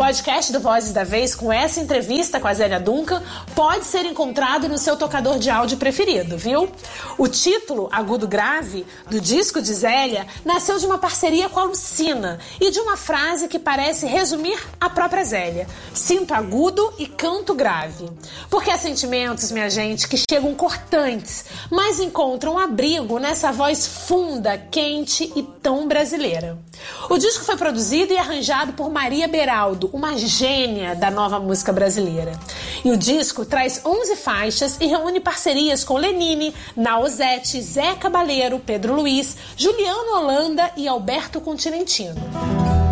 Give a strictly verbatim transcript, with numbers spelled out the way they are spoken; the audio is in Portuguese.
podcast do Vozes da Vez, com essa entrevista com a Zélia Duncan, pode ser encontrado no seu tocador de áudio preferido, viu? O título, Agudo Grave, do disco de Zélia, nasceu de uma parceria com a Lucina e de uma frase que parece resumir a própria Zélia: sinto agudo e canto grave. Porque há sentimentos, minha gente, que chegam cortantes, mas encontram abrigo nessa voz funda, quente e tão brasileira. O disco foi produzido e arranjado por Maria Beraldo, uma gênia da nova música brasileira. E o disco traz onze faixas e reúne parcerias com Lenine, Nausete, Zé Cabaleiro, Pedro Luiz, Juliano Holanda e Alberto Continentino.